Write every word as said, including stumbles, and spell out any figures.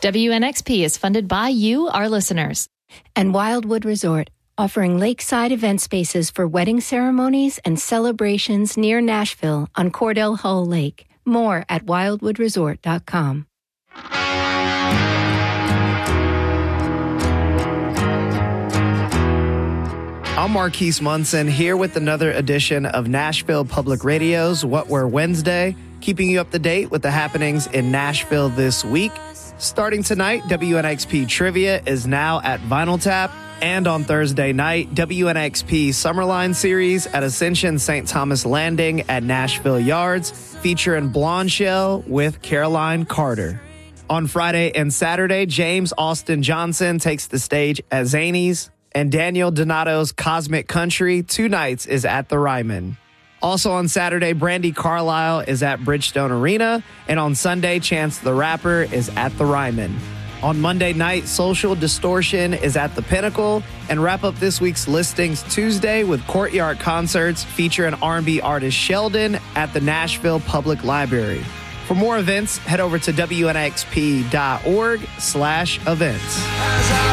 W N X P is funded by you, our listeners. And Wildwood Resort, offering lakeside event spaces for wedding ceremonies and celebrations near Nashville on Cordell Hull Lake. More at wildwood resort dot com. I'm Marquise Munson here with another edition of Nashville Public Radio's What Were Wednesday, keeping you up to date with the happenings in Nashville this week. Starting tonight, W N X P Trivia is now at Vinyl Tap. And on Thursday night, W N X P Summerline Series at Ascension Saint Thomas Landing at Nashville Yards, featuring Blonde Shell with Caroline Carter. On Friday and Saturday, James Austin Johnson takes the stage at Zanies, and Daniel Donato's Cosmic Country, two nights, is at the Ryman. Also on Saturday, Brandy Carlisle is at Bridgestone Arena, and on Sunday, Chance the Rapper is at the Ryman. On Monday night, Social Distortion is at the Pinnacle, and wrap up this week's listings Tuesday with Courtyard Concerts featuring R and B artist Sheldon at the Nashville Public Library. For more events, head over to W N X P dot org slash events.